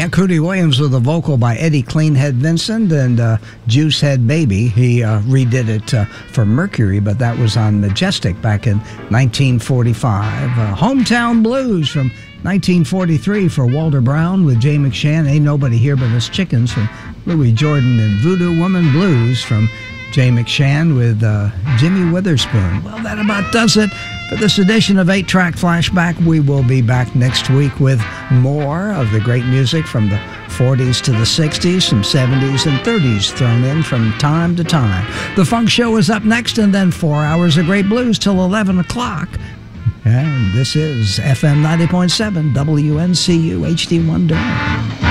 that Cootie Williams with a vocal by Eddie Cleanhead Vincent and Juicehead Baby. He redid it for Mercury, but that was on Majestic back in 1945. Hometown Blues from 1943 for Walter Brown with Jay McShann. Ain't Nobody Here But Us Chickens from Louis Jordan, and Voodoo Woman Blues from Jay McShann with Jimmy Witherspoon. Well, that about does it for this edition of 8-Track Flashback. We will be back next week with more of the great music from the 40s to the 60s, some 70s and 30s thrown in from time to time. The Funk Show is up next, and then 4 hours of great blues till 11 o'clock. And this is FM 90.7 WNCU HD1 Durham.